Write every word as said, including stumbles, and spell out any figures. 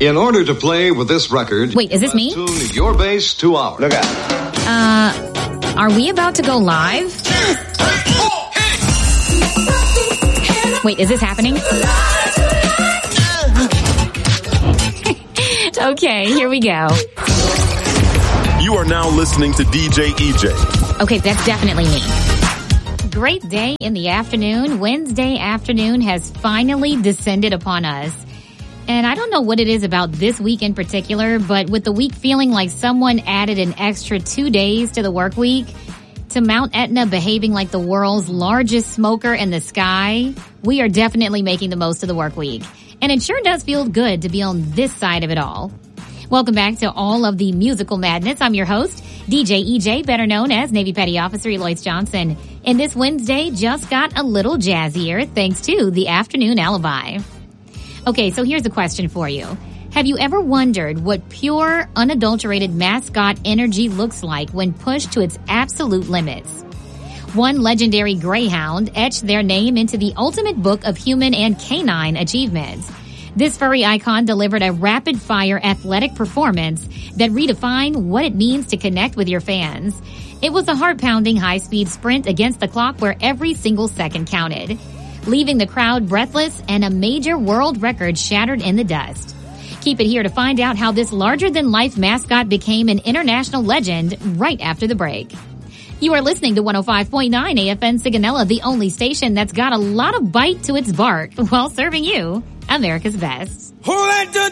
In order to play with this record... Wait, is this me? Tune your bass to ours. Look out. Uh, are we about to go live? Wait, is this happening? Okay, here we go. You are now listening to D J E J. Okay, that's definitely me. Great day in the afternoon. Wednesday afternoon has finally descended upon us. And I don't know what it is about this week in particular, but with the week feeling like someone added an extra two days to the work week, to Mount Etna behaving like the world's largest smoker in the sky, we are definitely making the most of the work week. And it sure does feel good to be on this side of it all. Welcome back to all of the musical madness. I'm your host, D J E J, better known as Navy Petty Officer Eloise Johnson. And this Wednesday just got a little jazzier thanks to the Afternoon Alibi. Okay, so here's a question for you. Have you ever wondered what pure, unadulterated mascot energy looks like when pushed to its absolute limits? One legendary greyhound etched their name into the ultimate book of human and canine achievements. This furry icon delivered a rapid-fire athletic performance that redefined what it means to connect with your fans. It was a heart-pounding high-speed sprint against the clock where every single second counted, leaving the crowd breathless and a major world record shattered in the dust. Keep it here to find out how this larger-than-life mascot became an international legend right after the break. You are listening to one oh five point nine A F N Sigonella, the only station that's got a lot of bite to its bark while serving you America's best. Who let the